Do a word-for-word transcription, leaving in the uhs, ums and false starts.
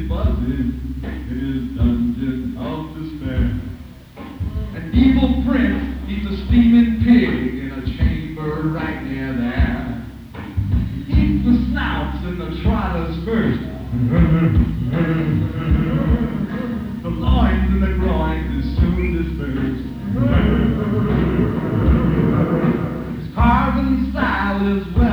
buzzing in his dungeon of despair. An evil prince eats a steaming pig in a chamber right near there. He eats the snouts and the trotters first. The loins and the groins is soon dispersed. His carving style is well